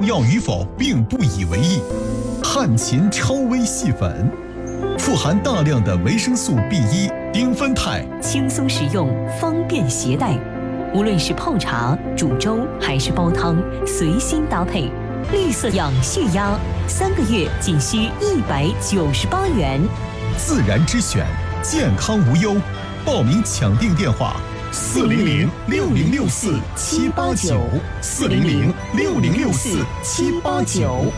药与否并不以为意。汉秦超微细粉，富含大量的维生素 B1、丁酚肽， 轻松食用，方便携带。无论是泡茶、煮粥还是煲汤，随心搭配。绿色养血压，3个月仅需198元。 自然之选，健康无忧。报名抢订电话：400-6064-789，400-6064-789。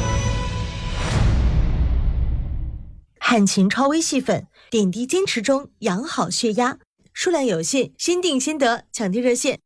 汉秦超微细粉，点滴坚持中，养好血压。数量有限，先订先得，抢订热线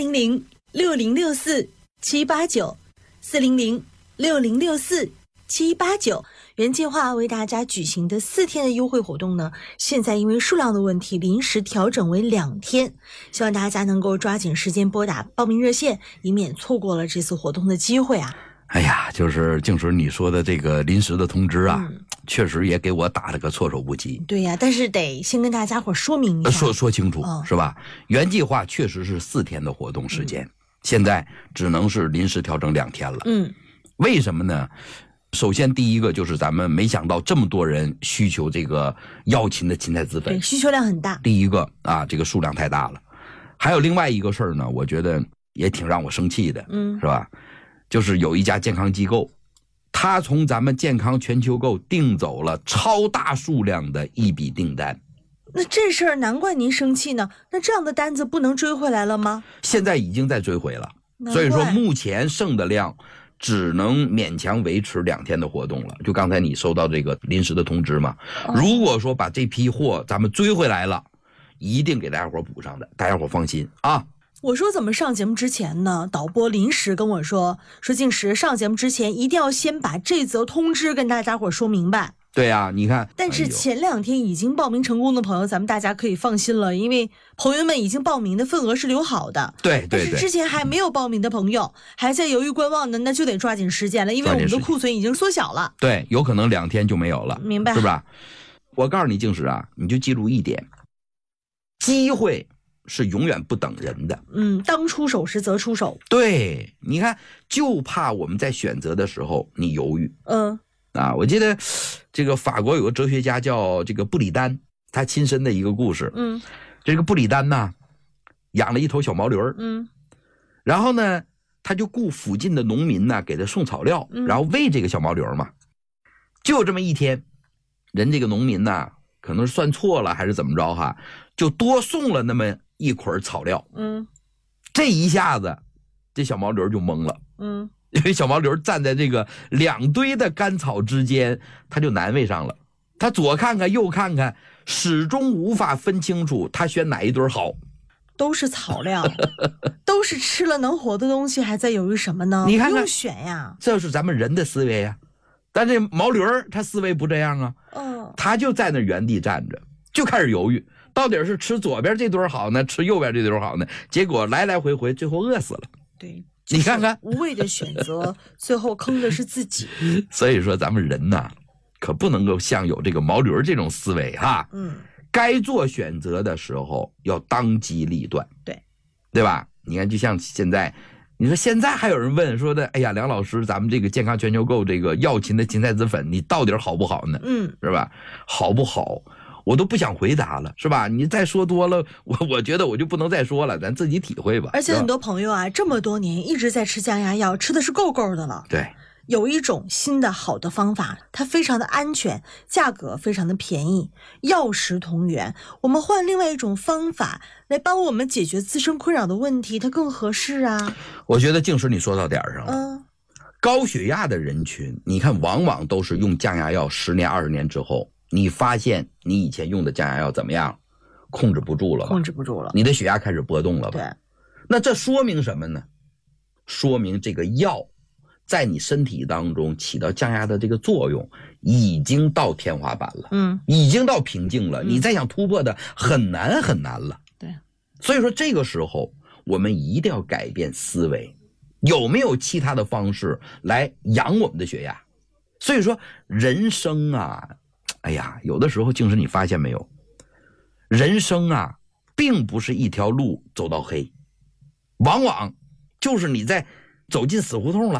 ：400-6064-789，400-6064-789。原计划为大家举行的4天的优惠活动呢，现在因为数量的问题，临时调整为2天。希望大家能够抓紧时间拨打报名热线，以免错过了这次活动的机会啊。 哎呀，就是静水你说的这个临时的通知啊，确实也给我打了个措手不及。 对呀，但是得先跟大家伙说明一下， 说清楚，是吧？原计划确实是4天的活动时间，现在只能是临时调整2天了。为什么呢？首先第一个就是咱们没想到这么多人需求这个药秦的芹菜籽粉， 对，需求量很大。 第一个啊，这个数量太大了。还有另外一个事儿呢，我觉得也挺让我生气的，是吧？就是有一家健康机构，他从咱们健康全球购订走了超大数量的一笔订单。 那这事儿难怪您生气呢。那这样的单子不能追回来了吗？ 现在已经在追回了，所以说目前剩的量只能勉强维持2天的活动了。就刚才你收到这个临时的通知嘛，如果说把这批货咱们追回来了，一定给大家伙补上的，大家伙放心啊。 我说怎么上节目之前呢？导播临时跟我说静时上节目之前一定要先把这则通知跟大家伙说明白。 对啊，你看， 但是前2天已经报名成功的朋友，咱们大家可以放心了，因为朋友们已经报名的份额是留好的。 对， 但是之前还没有报名的朋友，还在犹豫观望的，那就得抓紧时间了，因为我们的库存已经缩小了。 对，有可能2天就没有了， 明白？ 是吧？我告诉你，静时啊，你就记住一点，机会是永远不等人的。 当出手时则出手。 对，你看，就怕我们在选择的时候你犹豫。我记得这个法国有个哲学家叫这个布里丹，他亲身的一个故事。这个布里丹呢，养了一头小毛驴儿。然后呢，他就雇附近的农民呢给他送草料，然后喂这个小毛驴儿嘛。就这么一天，人这个农民呢，可能是算错了还是怎么着哈，就多送了那么一捆草料。这一下子这小毛驴就懵了。因为小毛驴站在这个2堆的干草之间，他就难为上了。他左看看右看看，始终无法分清楚他选哪一堆好。 都是草料，都是吃了能活的东西，还在犹豫什么呢？ 你看看， 不用选呀， 这是咱们人的思维呀。但这毛驴他思维不这样啊。他就在那原地站着，就开始犹豫，到底是吃左边这堆好呢，吃右边这堆好呢？结果来来回回，最后饿死了。 对。 你看看， 无谓的选择，最后坑的是自己。 所以说，咱们人呐，可不能够像有这个毛驴这种思维哈。该做选择的时候要当机立断。对吧？你看，就像现在，你说现在还有人问说的，哎呀，梁老师，咱们这个健康全球购这个药秦的芹菜籽粉，你到底好不好呢？是吧？好不好？我都不想回答了，是吧？你再说多了，我觉得我就不能再说了，咱自己体会吧。 而且很多朋友啊，这么多年一直在吃降压药，吃的是够够的了。 对， 有一种新的好的方法，它非常的安全，价格非常的便宜，药食同源。我们换另外一种方法来帮我们解决自身困扰的问题，它更合适啊。 我觉得静时你说到点上了。高血压的人群，你看往往都是用降压药10年20年之后，你发现你以前用的降压药怎么样？控制不住了吧？ 控制不住了， 你的血压开始波动了吧？ 对。 那这说明什么呢？说明这个药在你身体当中起到降压的这个作用已经到天花板了。已经到瓶颈了。你再想突破的很难很难了。 对。 所以说这个时候我们一定要改变思维，有没有其他的方式来养我们的血压？所以说人生啊，哎呀，有的时候静时你发现没有，人生啊并不是一条路走到黑，往往就是你在走进死胡同了，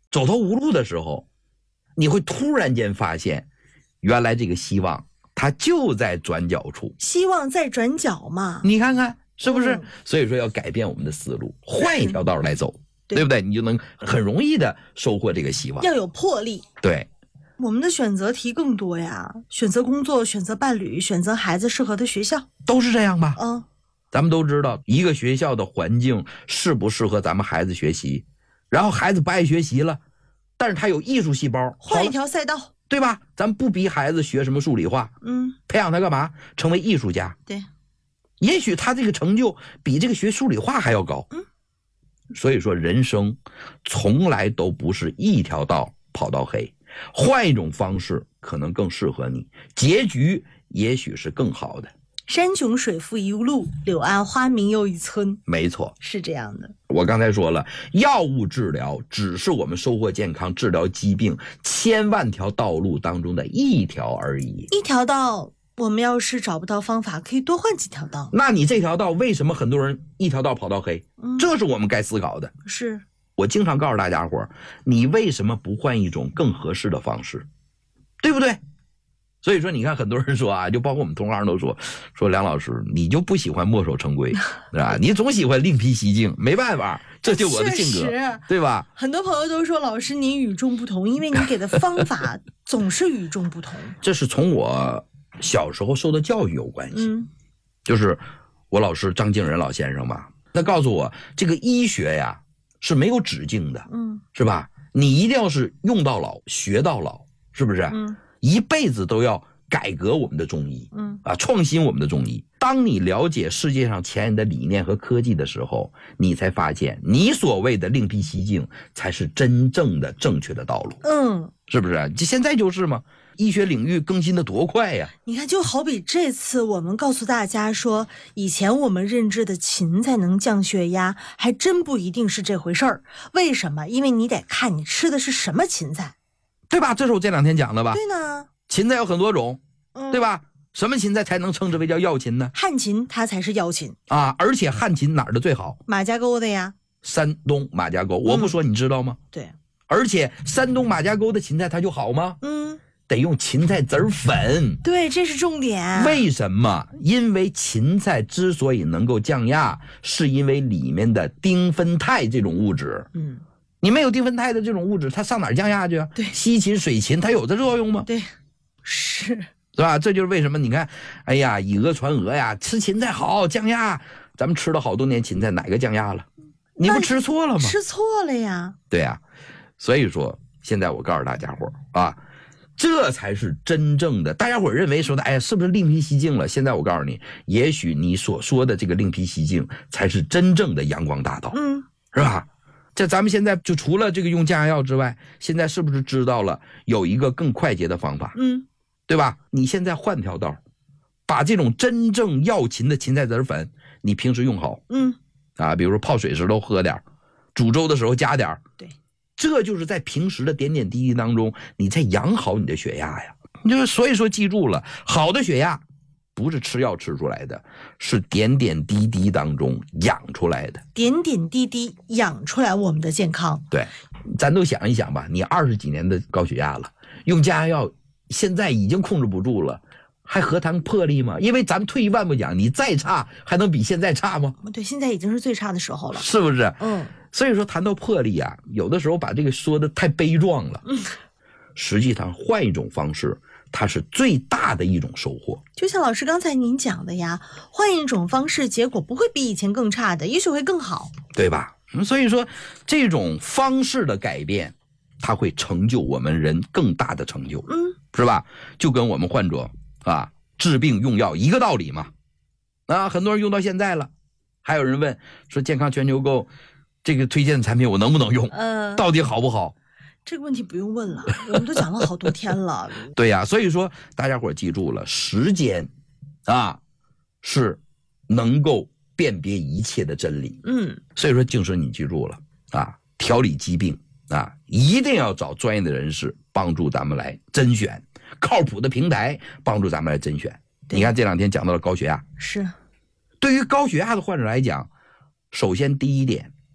走投无路的时候，你会突然间发现，原来这个希望它就在转角处。 希望在转角嘛， 你看看是不是？所以说要改变我们的思路，换一条道来走，对不对？你就能很容易的收获这个希望。 要有魄力。 对。 我们的选择题更多呀，选择工作，选择伴侣，选择孩子适合的学校， 都是这样吧？ 咱们都知道一个学校的环境适不适合咱们孩子学习，然后孩子不爱学习了，但是他有艺术细胞， 换一条赛道， 对吧？咱们不逼孩子学什么数理化，培养他干嘛？成为艺术家。 对， 也许他这个成就比这个学数理化还要高。所以说人生从来都不是一条道跑到黑，换一种方式可能更适合你，结局也许是更好的。 山穷水复疑无路，柳暗花明又一村。 没错， 是这样的。 我刚才说了，药物治疗只是我们收获健康、治疗疾病千万条道路当中的一条而已。 一条道，我们要是找不到方法，可以多换几条道。 那你这条道为什么很多人一条道跑到黑？这是我们该思考的。 是。 我经常告诉大家伙，你为什么不换一种更合适的方式，对不对？所以说你看很多人说啊，就包括我们同行都说梁老师你就不喜欢墨守成规是吧？你总喜欢另辟蹊径，没办法，这就我的性格，对吧？ 很多朋友都说老师你与众不同，因为你给的方法总是与众不同。 这是从我小时候受的教育有关系。就是我老师张敬仁老先生嘛，他告诉我这个医学呀是没有止境的，是吧？你一定要是用到老学到老，是不是？一辈子都要改革我们的中医，创新我们的中医。当你了解世界上前人的理念和科技的时候，你才发现你所谓的另辟蹊径才是真正的正确的道路。是不是？现在就是嘛，医学领域更新的多快呀！ 你看，就好比这次我们告诉大家说，以前我们认知的芹菜能降血压，还真不一定是这回事儿。为什么？因为你得看你吃的是什么芹菜， 对吧？这是我这两天讲的吧？ 对呢。 芹菜有很多种，对吧？什么芹菜才能称之为叫药芹呢？ 旱芹它才是药芹啊！而且旱芹哪儿的最好？ 马家沟的呀。 山东马家沟，我不说你知道吗？ 对。 而且山东马家沟的芹菜它就好吗？得用芹菜籽粉。 对，这是重点。 为什么？因为芹菜之所以能够降压，是因为里面的丁酚酞这种物质。你没有丁酚酞的这种物质，它上哪儿降压去啊？ 对， 西芹、水芹，它有这作用吗？ 对，是吧？这就是为什么你看，哎呀，以讹传讹呀，吃芹菜好降压。咱们吃了好多年芹菜，哪个降压了？你不吃错了吗？ 吃错了呀。 对呀，所以说现在我告诉大家伙啊，这才是真正的。大家伙认为说的，哎呀，是不是另辟蹊径了？现在我告诉你，也许你所说的这个另辟蹊径，才是真正的阳光大道。是吧？这咱们现在就除了这个用降压药之外，现在是不是知道了有一个更快捷的方法？对吧？你现在换条道，把这种真正药芹的芹菜籽粉，你平时用好。比如说泡水时候喝点，煮粥的时候加点。 对， 这就是在平时的点点滴滴当中，你在养好你的血压呀。就是所以说，记住了，好的血压不是吃药吃出来的，是点点滴滴当中养出来的。 点点滴滴养出来我们的健康。 对，咱都想一想吧，你20几年的高血压了，用降压药现在已经控制不住了，还何谈魄力吗？因为咱退一万步讲，你再差还能比现在差吗？ 对，现在已经是最差的时候了， 是不是？所以说谈到魄力啊，有的时候把这个说的太悲壮了。实际上换一种方式，它是最大的一种收获。 就像老师刚才您讲的呀，换一种方式，结果不会比以前更差的，也许会更好， 对吧？所以说这种方式的改变，它会成就我们人更大的成就。是吧？就跟我们患者啊治病用药一个道理嘛。很多人用到现在了，还有人问说健康全球购这个推荐的产品我能不能用？到底好不好？ 这个问题不用问了，我们都讲了好多天了。 对呀，所以说大家伙记住了，时间是能够辨别一切的真理。所以说静生你记住了调理疾病一定要找专业的人士帮助咱们来甄选，靠谱的平台帮助咱们来甄选。你看这两天讲到了高血压， 是对于高血压的患者来讲，首先第一点，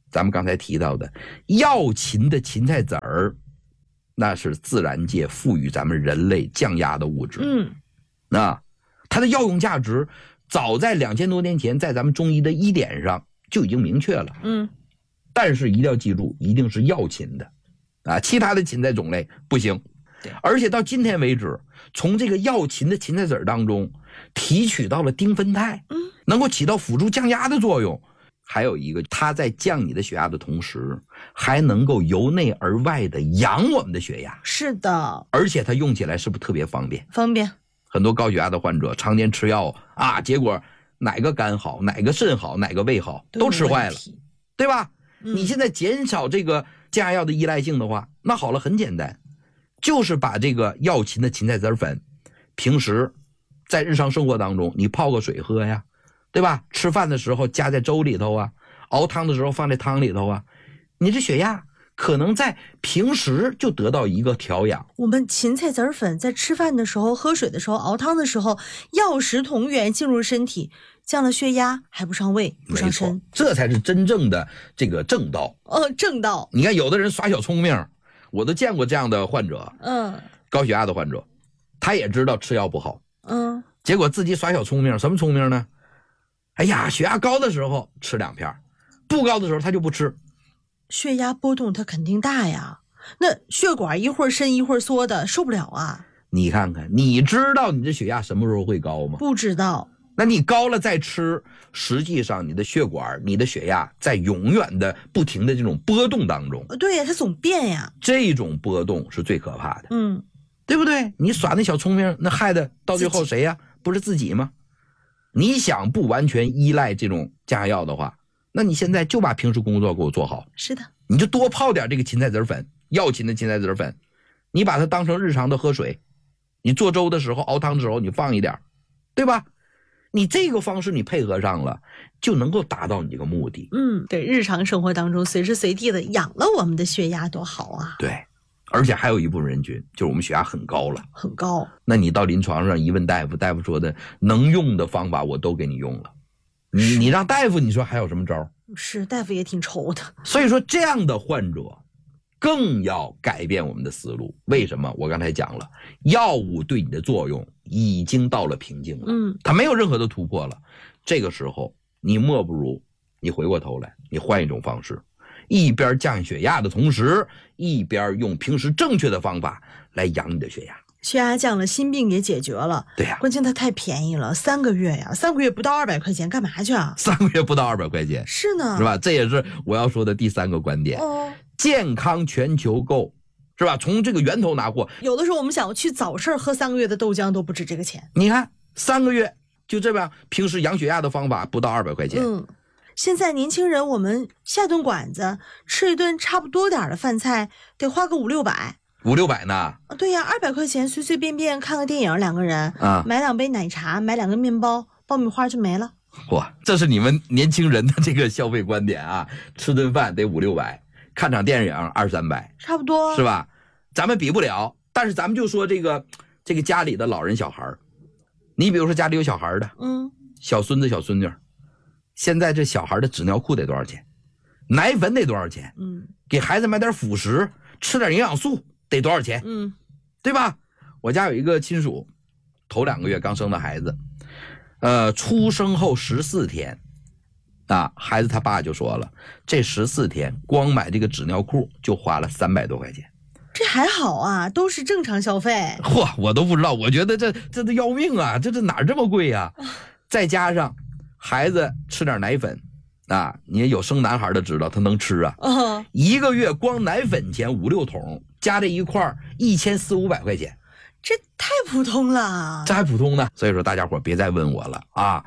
咱们刚才提到的药芹的芹菜籽儿，那是自然界赋予咱们人类降压的物质。它的药用价值早在2000多年前在咱们中医的医典上就已经明确了。但是一定要记住，一定是药芹的其他的芹菜种类不行。而且到今天为止，从这个药芹的芹菜籽当中提取到了丁酚肽，能够起到辅助降压的作用。还有一个，它在降你的血压的同时，还能够由内而外的养我们的血压。 是的， 而且它用起来是不是特别方便？ 方便。 很多高血压的患者常年吃药结果哪个肝好，哪个肾好，哪个胃好，都吃坏了，对吧？你现在减少这个降压药的依赖性的话，那好了，很简单，就是把这个药芹的芹菜籽粉，平时在日常生活当中你泡个水喝呀，对吧？吃饭的时候加在粥里头啊，熬汤的时候放在汤里头啊，你这血压可能在平时就得到一个调养。 我们芹菜籽粉在吃饭的时候、喝水的时候、熬汤的时候，药食同源进入身体，降了血压还不伤胃不伤身， 这才是真正的这个正道。 正道。 你看有的人耍小聪明，我都见过这样的患者，高血压的患者，他也知道吃药不好，结果自己耍小聪明。什么聪明呢？哎呀，血压高的时候吃2片，不高的时候他就不吃。 血压波动它肯定大呀，那血管一会儿伸一会儿缩的，受不了啊。 你看看，你知道你这血压什么时候会高吗？ 不知道。 那你高了再吃，实际上你的血管、你的血压在永远的不停的这种波动当中。 对呀，它总变呀。 这种波动是最可怕的。对不对？你耍那小聪明，那害的到最后谁呀？不是自己吗？你想不完全依赖这种降压药的话，那你现在就把平时工作给我做好。 是的， 你就多泡点这个芹菜籽粉，药芹的芹菜籽粉，你把它当成日常的喝水，你做粥的时候、熬汤的时候你放一点，对吧？你这个方式你配合上了，就能够达到你这个目的。 对，日常生活当中随时随地的养了我们的血压多好啊。 对，而且还有一部分人群就是我们血压很高了， 很高。那你到临床上一问大夫，大夫说的能用的方法我都给你用了，你让大夫你说还有什么招？ 是，大夫也挺愁的。 所以说这样的患者更要改变我们的思路。为什么？我刚才讲了，药物对你的作用已经到了瓶颈了，它没有任何的突破了。这个时候你莫不如你回过头来，你换一种方式，一边降血压的同时，一边用平时正确的方法来养你的血压。 血压降了，心病也解决了。 对呀， 关键它太便宜了，3个月呀，3个月不到200块钱，干嘛去啊 ？3个月不到200块钱， 是呢， 是吧？这也是我要说的第3个观点。健康全球购，是吧？从这个源头拿货。 有的时候我们想去早市喝3个月的豆浆都不止这个钱。 你看3个月就这样，平时养血压的方法不到200块钱。 现在年轻人，我们下顿馆子吃一顿差不多点的饭菜，得花个500-600。 500-600呢？ 对呀，200块钱随随便便看个电影，2个人买2杯奶茶，买2个面包，爆米花就没了。 哇，这是你们年轻人的这个消费观点啊！吃顿饭得500-600，看场电影200-300， 差不多是吧？咱们比不了，但是咱们就说这个家里的老人小孩，你比如说家里有小孩的，小孙子小孙女，现在这小孩的纸尿裤得多少钱？奶粉得多少钱？给孩子买点辅食，吃点营养素得多少钱？对吧？我家有一个亲属，头2个月刚生的孩子，出生后14天，孩子他爸就说了，这14天光买这个纸尿裤就花了300多块钱。 这还好啊，都是正常消费。 我都不知道，我觉得这都要命啊，这哪这么贵呀？再加上孩子吃点奶粉你也有生男孩的知道他能吃啊。1个月光奶粉钱5-6桶，加这一块1400-500块钱， 这太普通了。 这还普通呢？所以说大家伙别再问我了啊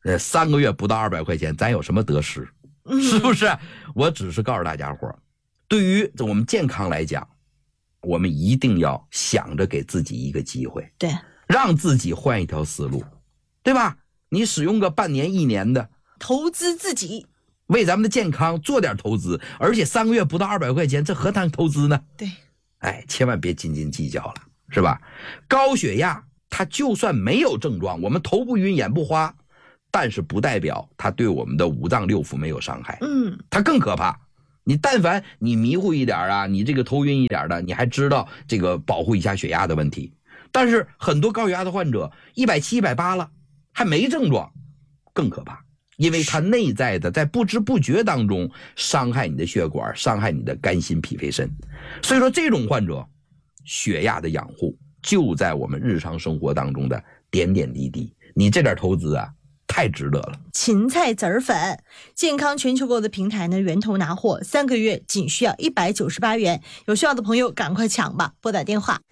，3个月不到200块钱，咱有什么得失？是不是？我只是告诉大家伙，对于我们健康来讲，我们一定要想着给自己一个机会， 对， 让自己换一条思路，对吧？你使用个半年1年的， 投资自己， 为咱们的健康做点投资，而且3个月不到200块钱，这何谈投资呢？ 对， 千万别斤斤计较了，是吧？高血压它就算没有症状，我们头不晕眼不花，但是不代表它对我们的5脏6腑没有伤害。它更可怕， 你但凡你迷糊一点啊，你这个头晕一点的，你还知道这个保护一下血压的问题。但是很多高血压的患者170、180了，还没症状，更可怕，因为它内在的在不知不觉当中伤害你的血管，伤害你的肝心脾肺肾。所以说这种患者血压的养护就在我们日常生活当中的点点滴滴，你这点投资啊太值得了。 芹菜籽儿粉，健康全球购的平台呢，源头拿货，3个月仅需要198元，有需要的朋友赶快抢吧！拨打电话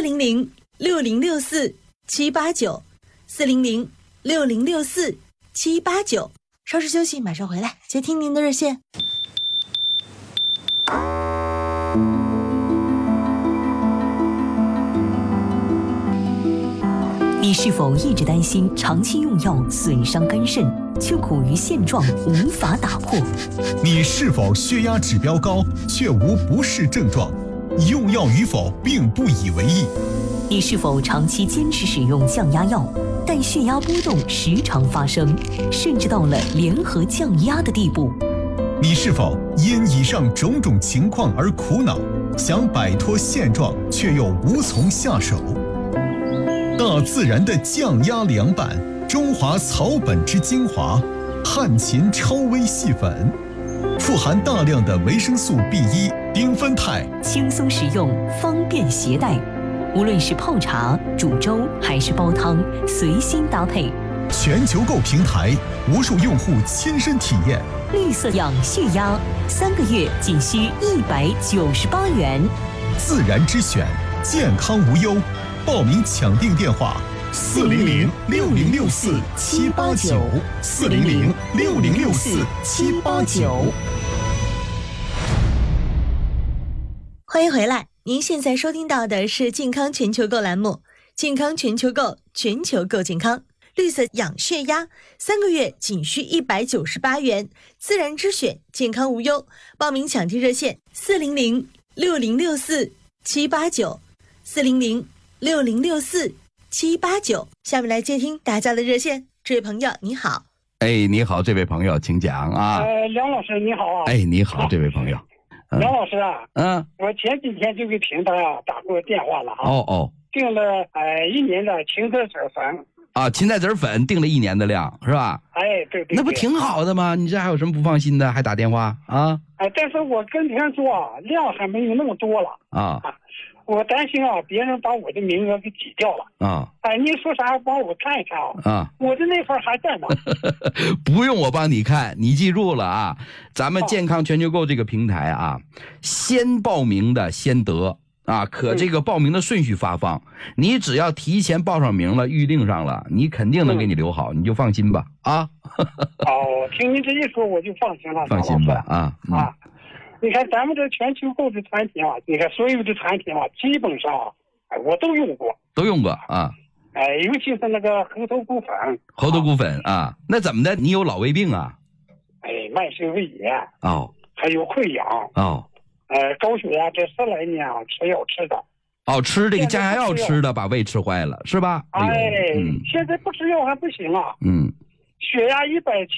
400-6064-789，400-6064-789。稍事休息，马上回来接听您的热线。 你是否一直担心长期用药损伤肝肾，却苦于现状无法打破？ 你是否血压指标高，却无不适症状，用药与否并不以为意？ 你是否长期坚持使用降压药，但血压波动时常发生，甚至到了联合降压的地步？ 你是否因以上种种情况而苦恼，想摆脱现状，却又无从下手？大自然的降压凉拌，中华草本之精华，汉秦超微细粉，富含大量的维生素 B1、丁酚肽， 轻松使用，方便携带。无论是泡茶、煮粥还是煲汤，随心搭配。 全球购平台，无数用户亲身体验。 绿色养血压，3个月仅需198元。 自然之选，健康无忧。报名抢订电话：400-6064-789，400-6064-789。 欢迎回来，您现在收听到的是健康全球购栏目，健康全球购，全球购健康。绿色养血压，3个月仅需198元，自然之选，健康无忧。报名抢订热线：400-6064-789，400-6064-789。下面来接听大家的热线，这位朋友你好。 你好，这位朋友请讲啊。 梁老师你好啊。 你好，这位朋友。 梁老师啊，我前几天就给平台打过电话了啊。订了1年的芹菜籽粉啊，芹菜籽粉订了1年的量是吧？ 对， 那不挺好的吗？你这还有什么不放心的？还打电话啊？ 但是我跟别人说量还没有那么多了我担心别人把我的名额给挤掉了你说啥帮我看一看我的那份还在吗？ 不用我帮你看，你记住了咱们健康全球购这个平台先报名的先得可这个报名的顺序发放，你只要提前报上名了，预定上了，你肯定能给你留好，你就放心吧听您这一说我就放心了。 放心吧你看咱们这全球购的产品你看所有的产品基本上我都用过尤其是那个猴头菇粉那怎么的？你有老胃病慢性胃炎还有溃疡高血压，这10来年吃药吃的吃这个降压药吃的把胃吃坏了是吧？ 现在不吃药还不行血压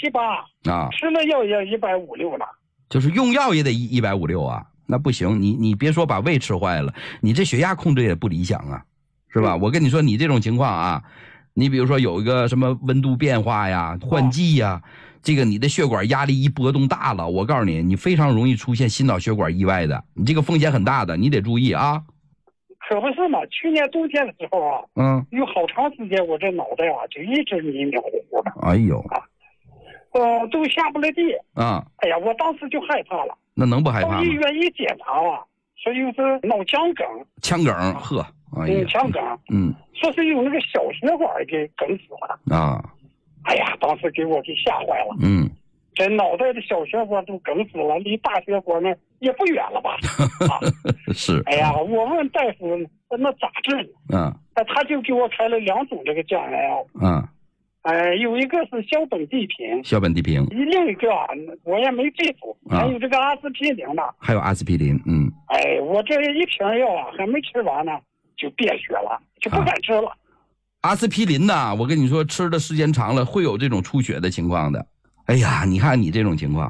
178吃了药也150、160了。 就是用药也得150、160那不行，你别说把胃吃坏了，你这血压控制也不理想是吧？我跟你说，你这种情况你比如说有一个什么温度变化呀、换季呀，这个你的血管压力一波动大了，我告诉你，你非常容易出现心脑血管意外的，你这个风险很大的，你得注意可不是嘛，去年冬天的时候有好长时间我这脑袋就一直迷迷糊糊的。都下不来地我当时就害怕了。 那能不害怕吗？ 到医院一检查说又是脑腔梗。 腔梗腔梗说是有那个小血管给梗死了当时给我给吓坏了这脑袋的小血管都梗死了，离大血管呢也不远了吧是我问大夫那咋治呢他就给我开了2种这个降压药有一个是硝苯地平，另一个我也没记住还有这个阿司匹林呢。 还有阿司匹林我这一瓶药还没吃完呢就变血了，就不敢吃了阿司匹林我跟你说吃的时间长了会有这种出血的情况的。你看你这种情况是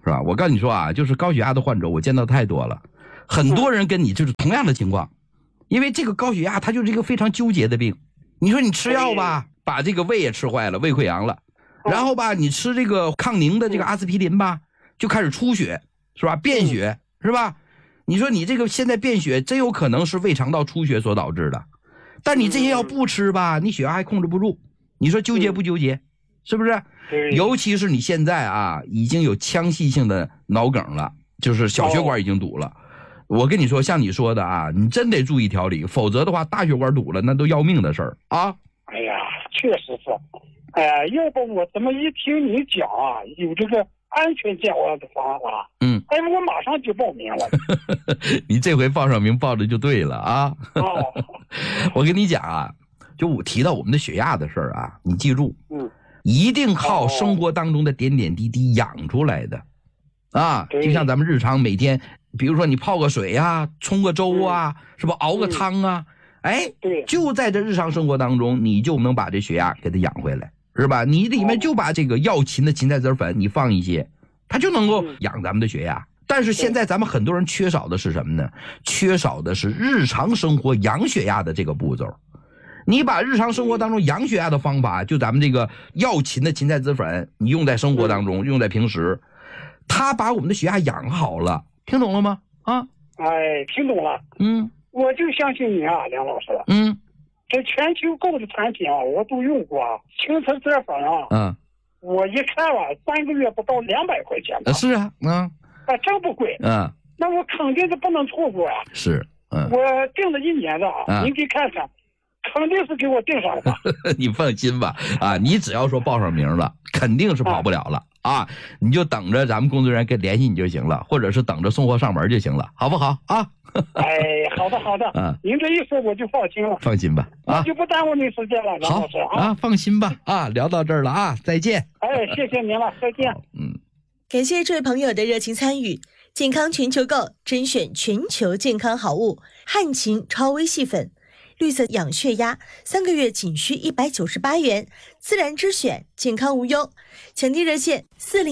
是吧？我告诉你说啊，就是高血压的患者，我见到太多了，很多人跟你就是同样的情况，因为这个高血压它就是一个非常纠结的病。你说你吃药吧，把这个胃也吃坏了，胃溃疡了，然后吧，你吃这个抗凝的这个阿司匹林吧，就开始出血，是吧？便血，是吧？你说你这个现在便血真有可能是胃肠道出血所导致的，但你这些药不吃吧，你血压还控制不住，你说纠结不纠结？是不是？尤其是你现在啊，已经有腔隙性的脑梗了，就是小血管已经堵了。我跟你说，像你说的啊，你真得注意调理，否则的话，大血管堵了，那都要命的事儿啊！ 哎呀，确实是。哎呀，要不我怎么一听你讲啊，有这个安全降压的方法，哎，我马上就报名了。 你这回报上名报的就对了啊！我跟你讲啊，就我提到我们的血压的事儿啊，你记住，一定靠生活当中的点点滴滴养出来的，啊，就像咱们日常每天，比如说你泡个水啊，冲个粥啊，是吧？熬个汤啊，哎，就在这日常生活当中，你就能把这血压给它养回来，是吧？你里面就把这个药芹的芹菜籽粉你放一些，它就能够养咱们的血压。但是现在咱们很多人缺少的是什么呢？缺少的是日常生活养血压的这个步骤。你把日常生活当中养血压的方法，就咱们这个药芹的芹菜籽粉，你用在生活当中，用在平时，它把我们的血压养好了，听懂了吗？啊， 哎，听懂了。我就相信你啊，梁老师。这全球购的产品啊，我都用过啊，芹菜籽粉啊，我一看啊，3个月不到200块钱吧。 是啊， 真不贵。那我肯定是不能错过啊。 是， 我订了1年的啊，您给看看。肯定是给我订上了。 你放心吧，啊，你只要说报上名了，肯定是跑不了了啊！你就等着咱们工作人员跟联系你就行了，或者是等着送货上门就行了，好不好啊？ 哎，好的好的，您这一说我就放心了。 放心吧，啊， 就不耽误您时间了，梁老师啊。 放心吧，啊，聊到这儿了啊，再见。 哎，谢谢您了，再见。 感谢这位朋友的热情参与。健康全球购甄选全球健康好物，汉芹超微细粉。绿色养血压，3个月仅需198元，自然之选，健康无忧。抢订热线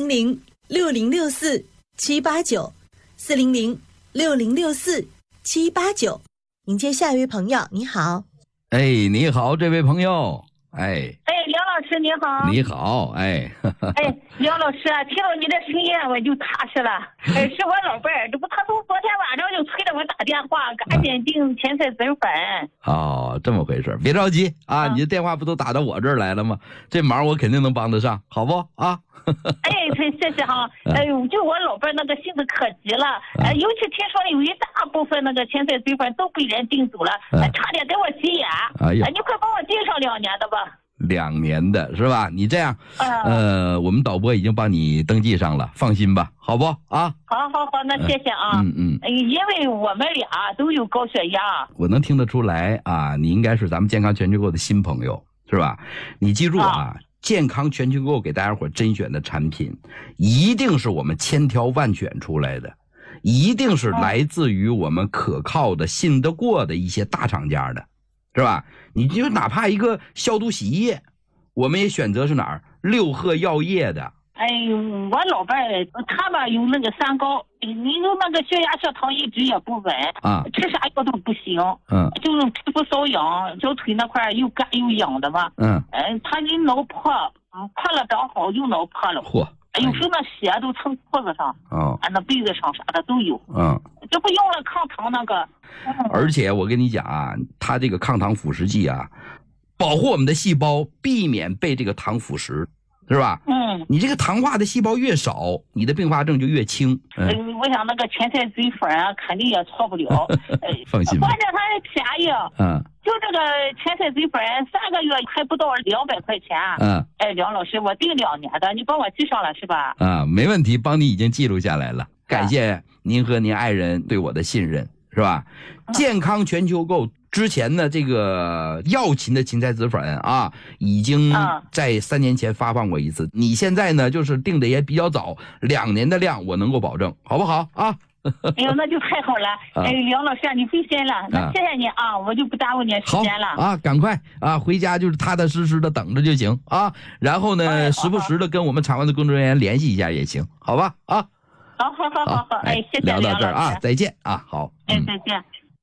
400-6064-789，400-6064-789。迎接下一位朋友，你好。 哎，你好，这位朋友。哎， 梁老师你好。 你好，哎， 梁老师啊，听到你的声音我就踏实了。是我老伴儿，这不他从昨天晚上就催着我打电话，赶紧订芹菜籽粉。 哦，这么回事，别着急啊，你的电话不都打到我这儿来了吗？这忙我肯定能帮得上，好不啊？ 谢谢哈。就我老伴儿那个性子可急了，尤其听说有一大部分那个芹菜籽粉都被人订走了，差点给我急眼。你快帮我订上2年的吧。 2年的是吧？你这样，我们导播已经帮你登记上了，放心吧，好不啊？ 好，那谢谢啊。因为我们俩都有高血压， 我能听得出来啊，你应该是咱们健康全球购的新朋友，是吧？你记住啊，健康全球购给大家伙甄选的产品，一定是我们千挑万选出来的，一定是来自于我们可靠的、信得过的一些大厂家的。是吧？你就哪怕一个消毒洗衣液，我们也选择是哪儿？6合药业的。 我老伴儿他吧有那个3高，你有那个血压血糖一直也不稳啊，吃啥药都不行，就是皮肤瘙痒，脚腿那块又干又痒的吧，他一脑破，破了长好，又脑破了，有时候那血都蹭裤子上，那被子上啥的都有，这不用了抗糖那个。 而且我跟你讲啊，它这个抗糖腐蚀剂啊，保护我们的细胞，避免被这个糖腐蚀，是吧？你这个糖化的细胞越少，你的并发症就越轻。 我想那个芹菜籽粉啊，肯定也错不了。 放心吧。 关键它还便宜。就这个芹菜籽粉3个月还不到200块钱。梁老师，我订2年的，你帮我记上了是吧？ 没问题，帮你已经记录下来了。感谢您和您爱人对我的信任。是吧？健康全球购之前的这个药芹的芹菜籽粉啊，已经在3年前发放过一次。你现在呢，就是定的也比较早，2年的量我能够保证，好不好啊？ 哎呦，那就太好了！梁老师，你费心了，那谢谢你啊，我就不耽误你时间了。 啊，赶快啊，回家就是踏踏实实的等着就行啊。然后呢，时不时的跟我们场外的工作人员联系一下也行，好吧？啊。 好，哎，谢谢聊到这儿啊，再见啊，好， 哎，再见。